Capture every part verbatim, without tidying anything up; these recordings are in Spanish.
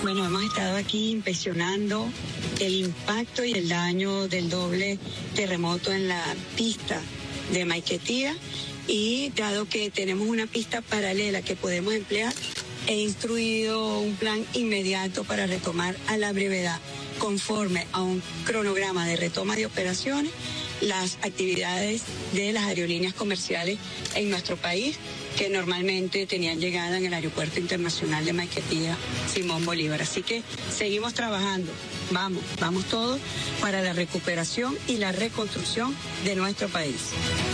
Bueno, hemos estado aquí inspeccionando el impacto y el daño del doble terremoto en la pista de Maiquetía, y dado que tenemos una pista paralela que podemos emplear, he instruido un plan inmediato para retomar a la brevedad, conforme a un cronograma de retoma de operaciones, las actividades de las aerolíneas comerciales en nuestro país, que normalmente tenían llegada en el Aeropuerto Internacional de Maiquetía Simón Bolívar. Así que seguimos trabajando, vamos, vamos todos para la recuperación y la reconstrucción de nuestro país.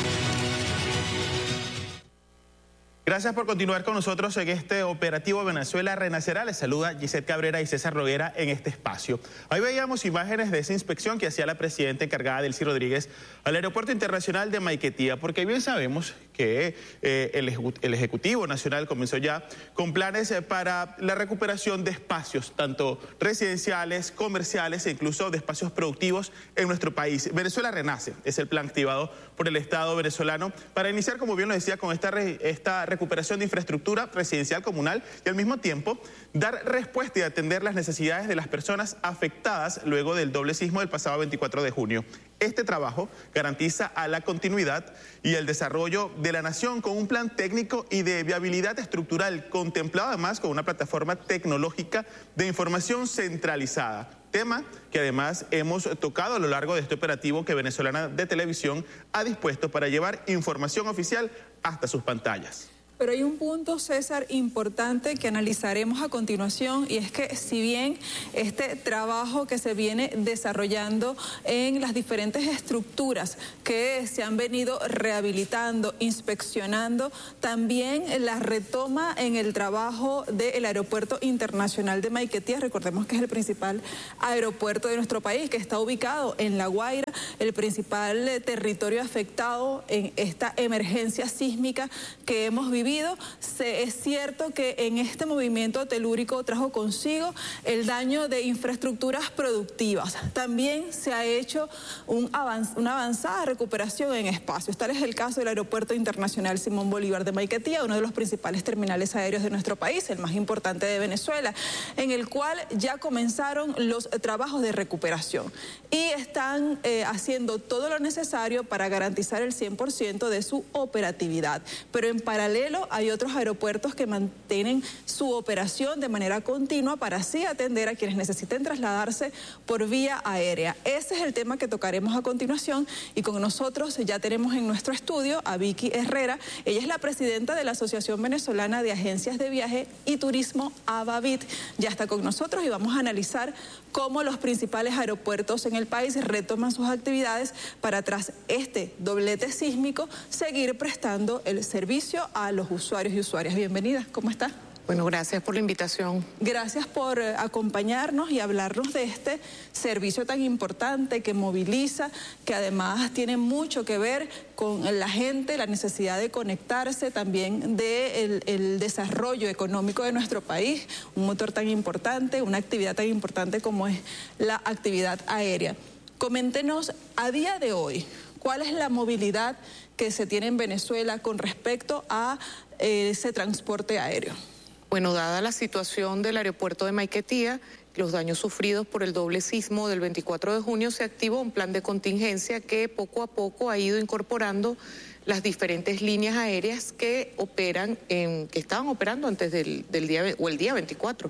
Gracias por continuar con nosotros en este operativo Venezuela Renacerá. Les saluda Gisette Cabrera y César Noguera en este espacio. Ahí veíamos imágenes de esa inspección que hacía la presidenta encargada, Delcy Rodríguez, al Aeropuerto Internacional de Maiquetía, porque bien sabemos que eh, el, el Ejecutivo Nacional comenzó ya con planes para la recuperación de espacios, tanto residenciales, comerciales e incluso de espacios productivos en nuestro país. Venezuela Renace es el plan activado por el Estado venezolano para iniciar, como bien lo decía, con esta, esta recuperación de infraestructura residencial comunal y al mismo tiempo dar respuesta y atender las necesidades de las personas afectadas luego del doble sismo del pasado veinticuatro de junio. Este trabajo garantiza a la continuidad y el desarrollo de la nación con un plan técnico y de viabilidad estructural, contemplado además con una plataforma tecnológica de información centralizada. Tema que además hemos tocado a lo largo de este operativo que Venezolana de Televisión ha dispuesto para llevar información oficial hasta sus pantallas. Pero hay un punto, César, importante que analizaremos a continuación, y es que si bien este trabajo que se viene desarrollando en las diferentes estructuras que se han venido rehabilitando, inspeccionando, también la retoma en el trabajo del Aeropuerto Internacional de Maiquetía, recordemos que es el principal aeropuerto de nuestro país, que está ubicado en La Guaira, el principal territorio afectado en esta emergencia sísmica que hemos vivido. Se, es cierto que en este movimiento telúrico trajo consigo el daño de infraestructuras productivas. También se ha hecho un avanz, una avanzada recuperación en espacios. Tal es el caso del Aeropuerto Internacional Simón Bolívar de Maiquetía, uno de los principales terminales aéreos de nuestro país, el más importante de Venezuela, en el cual ya comenzaron los trabajos de recuperación y están eh, haciendo todo lo necesario para garantizar el cien por ciento de su operatividad. Pero en paralelo hay otros aeropuertos que mantienen su operación de manera continua para así atender a quienes necesiten trasladarse por vía aérea. Ese es el tema que tocaremos a continuación, y con nosotros ya tenemos en nuestro estudio a Vicky Herrera. Ella es la presidenta de la Asociación Venezolana de Agencias de Viaje y Turismo, AVAVIT. Ya está con nosotros y vamos a analizar cómo los principales aeropuertos en el país retoman sus actividades para, tras este doblete sísmico, seguir prestando el servicio a los usuarios y usuarias. Bienvenida, ¿cómo está? Bueno, gracias por la invitación. Gracias por acompañarnos y hablarnos de este servicio tan importante que moviliza, que además tiene mucho que ver con la gente, la necesidad de conectarse, también del el desarrollo económico de nuestro país, un motor tan importante, una actividad tan importante como es la actividad aérea. Coméntenos a día de hoy, ¿cuál es la movilidad que se tiene en Venezuela con respecto a eh, ese transporte aéreo? Bueno, dada la situación del aeropuerto de Maiquetía, los daños sufridos por el doble sismo del veinticuatro de junio, se activó un plan de contingencia que poco a poco ha ido incorporando las diferentes líneas aéreas que operan, en, que estaban operando antes del, del día, o el día veinticuatro.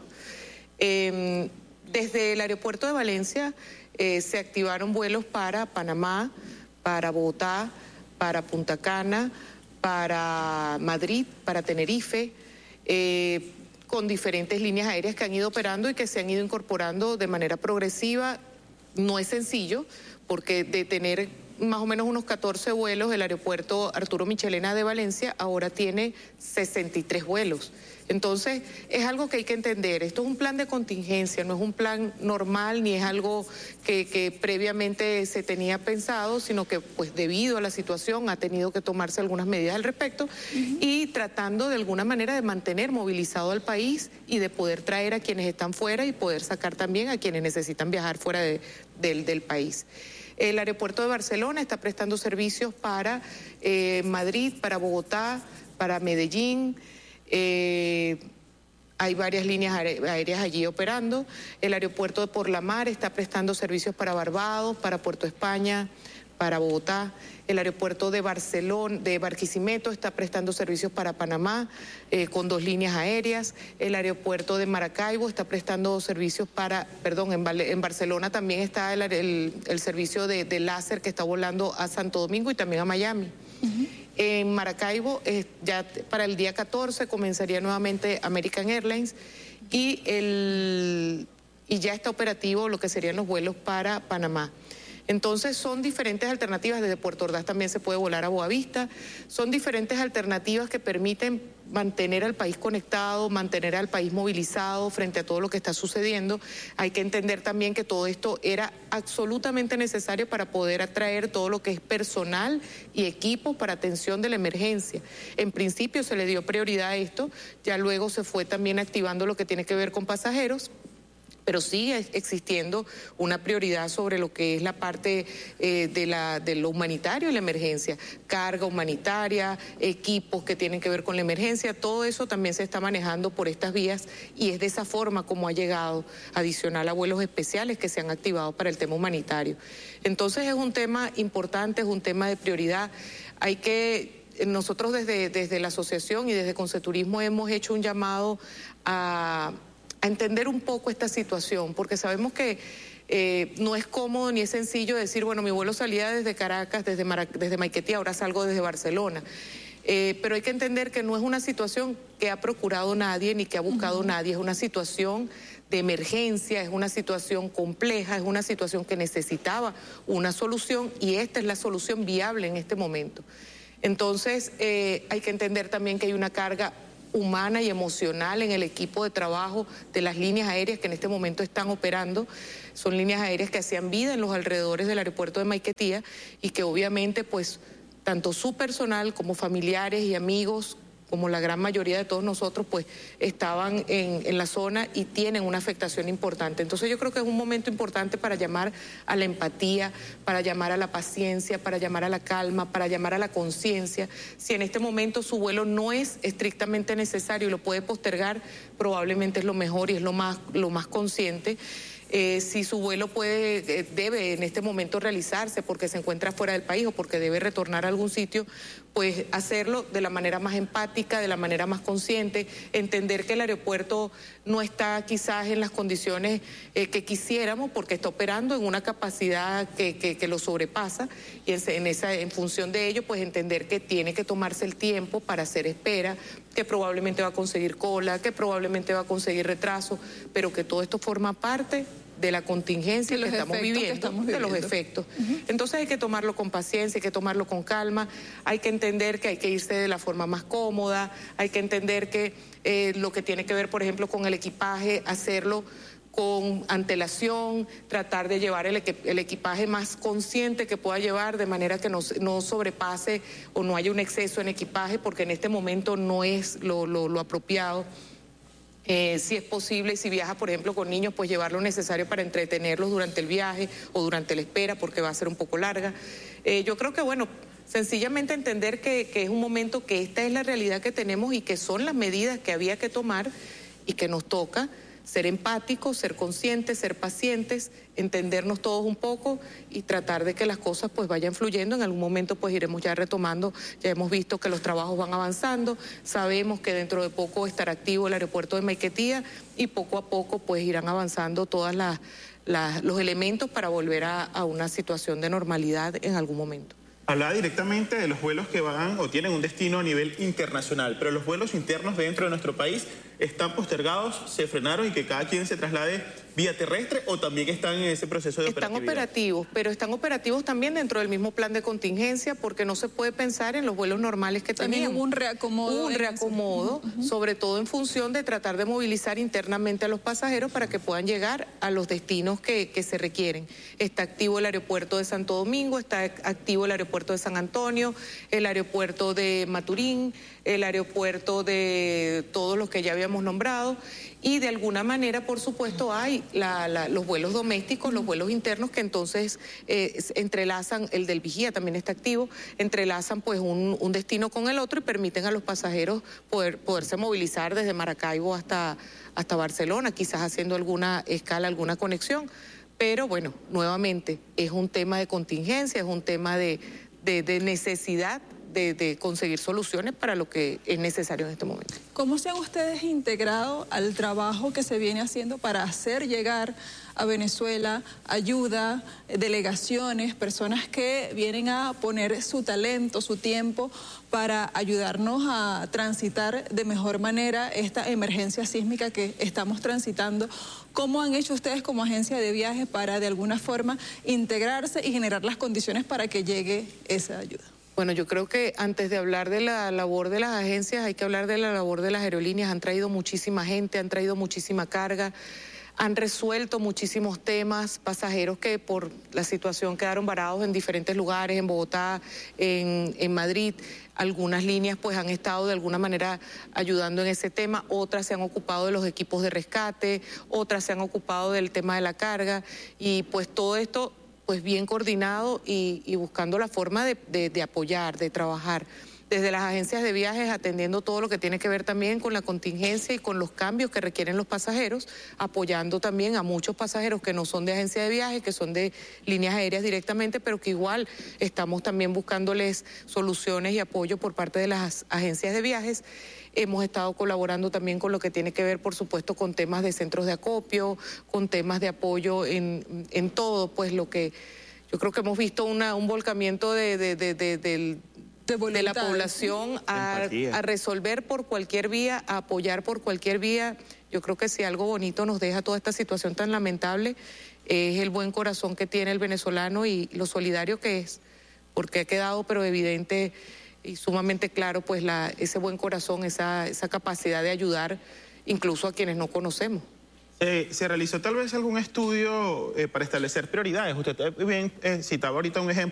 Eh, desde el aeropuerto de Valencia eh, se activaron vuelos para Panamá, para Bogotá, para Punta Cana, para Madrid, para Tenerife, eh, con diferentes líneas aéreas que han ido operando y que se han ido incorporando de manera progresiva. No es sencillo, porque de tener más o menos unos catorce vuelos, el aeropuerto Arturo Michelena de Valencia ahora tiene sesenta y tres vuelos. Entonces, es algo que hay que entender. Esto es un plan de contingencia, no es un plan normal, ni es algo que, que previamente se tenía pensado, sino que, pues, debido a la situación ha tenido que tomarse algunas medidas al respecto, uh-huh. y tratando de alguna manera de mantener movilizado al país y de poder traer a quienes están fuera y poder sacar también a quienes necesitan viajar fuera de, del, del país. El aeropuerto de Barcelona está prestando servicios para eh, Madrid, para Bogotá, para Medellín, eh, Hay varias líneas aéreas allí operando. El aeropuerto de Por la Mar está prestando servicios para Barbados, para Puerto España, para Bogotá. El aeropuerto de Barcelona, de Barquisimeto, está prestando servicios para Panamá eh, con dos líneas aéreas. El aeropuerto de Maracaibo está prestando servicios para, perdón, en, en Barcelona también está el, el, el servicio de, de láser que está volando a Santo Domingo y también a Miami. Uh-huh. En Maracaibo, eh, ya para el día catorce comenzaría nuevamente American Airlines y, el, y ya está operativo lo que serían los vuelos para Panamá. Entonces son diferentes alternativas, desde Puerto Ordaz también se puede volar a Boavista, son diferentes alternativas que permiten mantener al país conectado, mantener al país movilizado frente a todo lo que está sucediendo. Hay que entender también que todo esto era absolutamente necesario para poder atraer todo lo que es personal y equipos para atención de la emergencia. En principio se le dio prioridad a esto, ya luego se fue también activando lo que tiene que ver con pasajeros, pero sigue existiendo una prioridad sobre lo que es la parte eh, de, la, de lo humanitario y la emergencia, carga humanitaria, equipos que tienen que ver con la emergencia, todo eso también se está manejando por estas vías y es de esa forma como ha llegado, adicional a vuelos especiales que se han activado para el tema humanitario. Entonces es un tema importante, es un tema de prioridad, hay que... Nosotros desde, desde la asociación y desde Conceturismo hemos hecho un llamado a... a entender un poco esta situación, porque sabemos que eh, no es cómodo ni es sencillo decir, bueno, mi vuelo salía desde Caracas, desde, Mara, desde Maiquetía, ahora salgo desde Barcelona. Eh, pero hay que entender que no es una situación que ha procurado nadie ni que ha buscado uh-huh. nadie, es una situación de emergencia, es una situación compleja, es una situación que necesitaba una solución y esta es la solución viable en este momento. Entonces, eh, hay que entender también que hay una carga humana y emocional en el equipo de trabajo de las líneas aéreas que en este momento están operando. Son líneas aéreas que hacían vida en los alrededores del aeropuerto de Maiquetía y que obviamente pues tanto su personal como familiares y amigos, como la gran mayoría de todos nosotros, pues estaban en, en la zona y tienen una afectación importante. Entonces yo creo que es un momento importante para llamar a la empatía, para llamar a la paciencia, para llamar a la calma, para llamar a la conciencia. Si en este momento su vuelo no es estrictamente necesario y lo puede postergar, probablemente es lo mejor y es lo más, lo más consciente. Eh, si su vuelo puede, eh, debe en este momento realizarse porque se encuentra fuera del país o porque debe retornar a algún sitio, pues hacerlo de la manera más empática, de la manera más consciente, entender que el aeropuerto no está quizás en las condiciones eh, que quisiéramos porque está operando en una capacidad que, que, que lo sobrepasa y en, en, esa, en función de ello, pues entender que tiene que tomarse el tiempo para hacer espera, que probablemente va a conseguir cola, que probablemente va a conseguir retraso, pero que todo esto forma parte de la contingencia que estamos, viviendo, que estamos viviendo, de los efectos. Uh-huh. Entonces hay que tomarlo con paciencia, hay que tomarlo con calma, hay que entender que hay que irse de la forma más cómoda, hay que entender que eh, lo que tiene que ver, por ejemplo, con el equipaje, hacerlo con antelación, tratar de llevar el, el equipaje más consciente que pueda llevar, de manera que no, no sobrepase o no haya un exceso en equipaje, porque en este momento no es lo, lo, lo apropiado. Eh, si es posible, si viaja, por ejemplo, con niños, pues llevar lo necesario para entretenerlos durante el viaje o durante la espera, porque va a ser un poco larga. Eh, yo creo que, bueno, sencillamente entender que, que es un momento que esta es la realidad que tenemos y que son las medidas que había que tomar y que nos toca ser empáticos, ser conscientes, ser pacientes, entendernos todos un poco y tratar de que las cosas pues vayan fluyendo. En algún momento pues iremos ya retomando, ya hemos visto que los trabajos van avanzando, sabemos que dentro de poco estará activo el aeropuerto de Maiquetía y poco a poco pues irán avanzando todos los elementos para volver a, a una situación de normalidad en algún momento. Hablaba directamente de los vuelos que van o tienen un destino a nivel internacional, pero los vuelos internos dentro de nuestro país están postergados, se frenaron y que cada quien se traslade vía terrestre o también están en ese proceso de operatividad. Están operativos, pero están operativos también dentro del mismo plan de contingencia porque no se puede pensar en los vuelos normales que también teníamos. Hubo un reacomodo. Un reacomodo, uh-huh. sobre todo en función de tratar de movilizar internamente a los pasajeros para que puedan llegar a los destinos que, que se requieren. Está activo el aeropuerto de Santo Domingo, está activo el aeropuerto de San Antonio, el aeropuerto de Maturín, el aeropuerto de todos los que ya habíamos nombrado Y de alguna manera, por supuesto, hay la, la, los vuelos domésticos, los vuelos internos que entonces eh, entrelazan, el del vigía también está activo, entrelazan pues un, un destino con el otro y permiten a los pasajeros poder, poderse movilizar desde Maracaibo hasta, hasta Barcelona, quizás haciendo alguna escala, alguna conexión. Pero bueno, nuevamente, es un tema de contingencia, es un tema de, de, de necesidad de, de conseguir soluciones para lo que es necesario en este momento. ¿Cómo se han ustedes integrado al trabajo que se viene haciendo para hacer llegar a Venezuela ayuda, delegaciones, personas que vienen a poner su talento, su tiempo para ayudarnos a transitar de mejor manera esta emergencia sísmica que estamos transitando? ¿Cómo han hecho ustedes como agencia de viajes para de alguna forma integrarse y generar las condiciones para que llegue esa ayuda? Bueno, yo creo que antes de hablar de la labor de las agencias hay que hablar de la labor de las aerolíneas. Han traído muchísima gente, han traído muchísima carga, han resuelto muchísimos temas, pasajeros que por la situación quedaron varados en diferentes lugares, en Bogotá, en, en Madrid. Algunas líneas pues han estado de alguna manera ayudando en ese tema, otras se han ocupado de los equipos de rescate, otras se han ocupado del tema de la carga y pues todo esto pues bien coordinado y, y buscando la forma de, de, de apoyar, de trabajar. Desde las agencias de viajes atendiendo todo lo que tiene que ver también con la contingencia y con los cambios que requieren los pasajeros, apoyando también a muchos pasajeros que no son de agencia de viajes, que son de líneas aéreas directamente, pero que igual estamos también buscándoles soluciones y apoyo por parte de las agencias de viajes. Hemos estado colaborando también con lo que tiene que ver, por supuesto, con temas de centros de acopio, con temas de apoyo en, en todo, pues lo que yo creo que hemos visto una, un volcamiento de, de, de, de, del De, de la población a, a resolver por cualquier vía, a apoyar por cualquier vía. Yo creo que si algo bonito nos deja toda esta situación tan lamentable es el buen corazón que tiene el venezolano y lo solidario que es, porque ha quedado pero evidente y sumamente claro pues la, ese buen corazón, esa, esa capacidad de ayudar incluso a quienes no conocemos. Eh, ¿Se realizó tal vez algún estudio eh, para establecer prioridades? Usted bien eh, citaba ahorita un ejemplo.